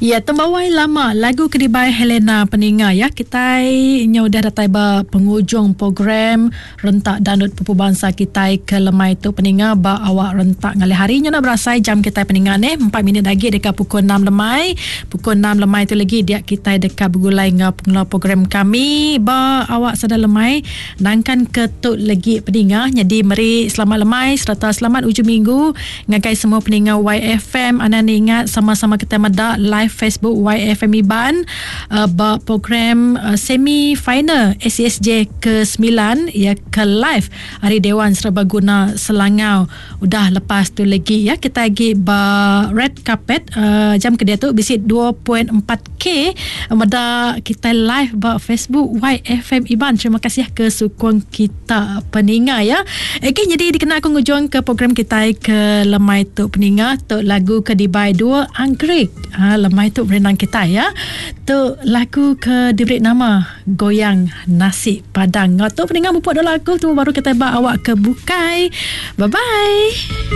Ya, tembawai lama lagu Kedibai Helena Peninga ya. Kita dah datai penghujung program rentak danut pupu bangsa kita ke lemai tu Peninga ba awak rentak ngalih harinya nak berasai jam kita Peninga ni 4 minit lagi dekat pukul 6 lemai. Pukul 6 lemai tu lagi dia kita dekat bergulai dengan pengelola program kami ba awak sedar lemai nangkan ketut lagi Peninga. Jadi mari selamat lemai serta selamat ujung minggu ngagai semua Peninga YFM. Anda ingat sama-sama kita medak live Facebook YFM Iban program semi final SCSJ ke-9 ya ke live Hari Dewan Serbaguna Selangau. Udah lepas tu lagi ya kita lagi red carpet jam kedua tu visit 2.4k meda kita live Facebook YFM Iban. Terima kasih ke sokong kita Peninga ya. Okay, jadi dikenal aku ngujung ke program kita ke lemai tu Peninga tu lagu Kedibai 2 Anggrek. Lemai tu berenang kita ya. Tu lagu ke diberi nama Goyang Nasi Padang. Tu Peninga buat dah lagu tu baru kita bawa awak ke Bukai. Bye bye.